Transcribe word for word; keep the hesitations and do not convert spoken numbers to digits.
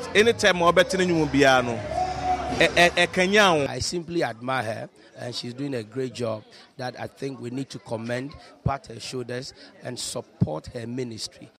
anytime I bet you will be ano. I simply admire her, and she's doing a great job that I think we need to commend, pat her shoulders, and support her ministry.